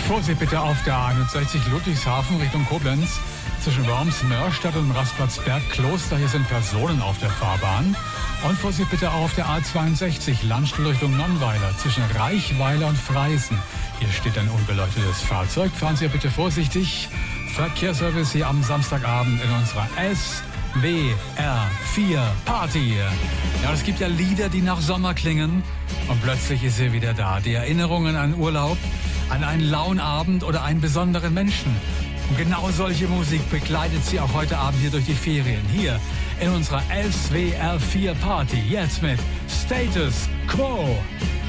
Vorsicht bitte auf der 61 Ludwigshafen Richtung Koblenz. Zwischen Worms-Mörstadt und Rasplatz-Berg-Kloster. Hier sind Personen auf der Fahrbahn. Und Vorsicht bitte auch auf der A62 Landstuhl Richtung Nonnweiler. Zwischen Reichweiler und Freisen. Hier steht ein unbeleuchtetes Fahrzeug. Fahren Sie bitte vorsichtig. Verkehrsservice hier am Samstagabend in unserer SWR4 Party. Ja, es gibt ja Lieder, die nach Sommer klingen. Und plötzlich ist sie wieder da. Die Erinnerungen an Urlaub, an einen lauen Abend oder einen besonderen Menschen. Und genau solche Musik begleitet sie auch heute Abend hier durch die Ferien. Hier in unserer SWR4 Party. Jetzt mit Status Quo.